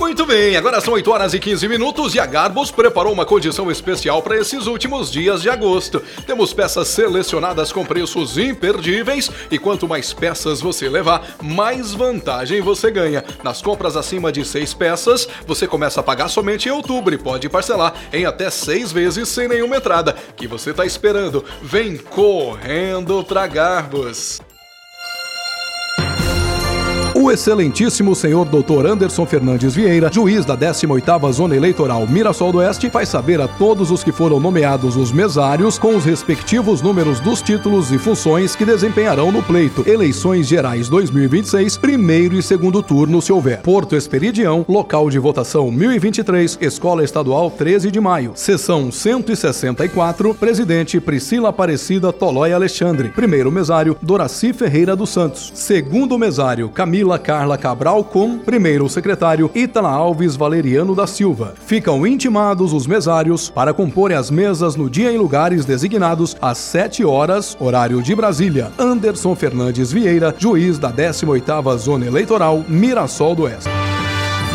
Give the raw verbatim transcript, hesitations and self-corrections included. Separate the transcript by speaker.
Speaker 1: Muito bem, agora são oito horas e quinze minutos e a Garbus preparou uma condição especial para esses últimos dias de agosto. Temos peças selecionadas com preços imperdíveis e quanto mais peças você levar, mais vantagem você ganha. Nas compras acima de seis peças, você começa a pagar somente em outubro e pode parcelar em até seis vezes sem nenhuma entrada. O que você está esperando? Vem correndo pra Garbus! O excelentíssimo senhor doutor Anderson Fernandes Vieira, juiz da décima oitava Zona Eleitoral Mirassol do Oeste, faz saber a todos os que foram nomeados os mesários com os respectivos números dos títulos e funções que desempenharão no pleito Eleições Gerais dois mil e vinte e seis, primeiro e segundo turno, se houver. Porto Esperidião, local de votação mil e vinte e três, Escola Estadual treze de maio. Seção cento e sessenta e quatro, presidente Priscila Aparecida Tolói Alexandre. Primeiro mesário, Doraci Ferreira dos Santos. Segundo mesário, Camila Carla Cabral com primeiro secretário Ítala Alves Valeriano da Silva. Ficam intimados os mesários para comporem as mesas no dia e lugares designados às sete horas, horário de Brasília. Anderson Fernandes Vieira, juiz da décima oitava Zona Eleitoral Mirassol do Oeste.